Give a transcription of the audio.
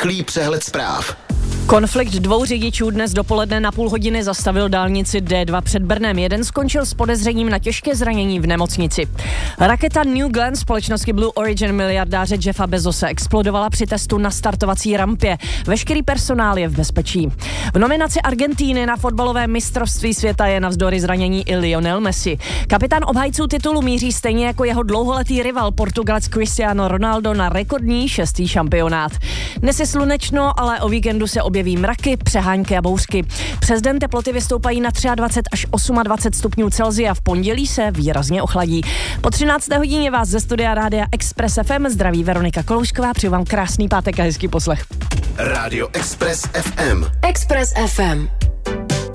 Rychlý přehled zpráv. Konflikt dvou řidičů dnes dopoledne na půl hodiny zastavil dálnici D2 před Brnem. Jeden skončil s podezřením na těžké zranění v nemocnici. Raketa New Glenn společnosti Blue Origin miliardáře Jeffa Bezose explodovala při testu na startovací rampě. Veškerý personál je v bezpečí. V nominaci Argentíny na fotbalové mistrovství světa je navzdory zranění i Lionel Messi. Kapitán obhajců titulu míří stejně jako jeho dlouholetý rival Portugalec Cristiano Ronaldo na rekordní 6. šampionát. Dnes je slunečno, ale o víkendu se objeví mraky, přehánky a bouřky. Přes den teploty vystoupají na 23 až 28 stupňů Celsia. V pondělí se výrazně ochladí. Po 13. hodině vás ze studia Rádia Express FM zdraví Veronika Koloušková. Přeju vám krásný pátek a hezký poslech. Rádio Express FM. Express FM.